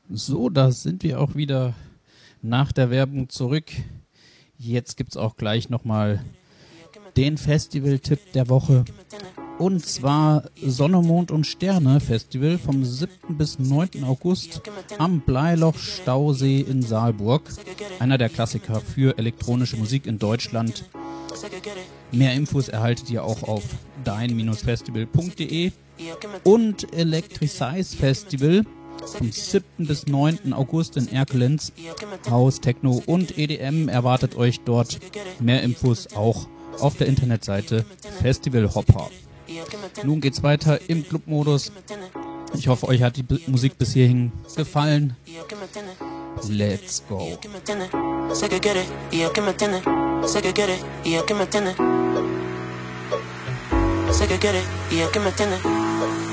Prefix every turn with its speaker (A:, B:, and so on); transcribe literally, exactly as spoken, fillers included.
A: So, da sind wir auch wieder nach der Werbung zurück. Jetzt gibt's auch gleich nochmal den Festival-Tipp der Woche. Und zwar Sonne, Mond und Sterne Festival vom siebten bis neunten August am Bleiloch-Stausee in Saalburg. Einer der Klassiker für elektronische Musik in Deutschland. Mehr Infos erhaltet ihr auch auf dein Bindestrich festival punkt de. Und Electricize Festival vom siebten bis neunten August in Erkelenz. House, Techno und E D M erwartet euch dort. Mehr Infos auch auf der Internetseite Festival Hopper. Nun geht's weiter im Clubmodus. Ich hoffe, euch hat die B- Musik bis hierhin gefallen. Let's go.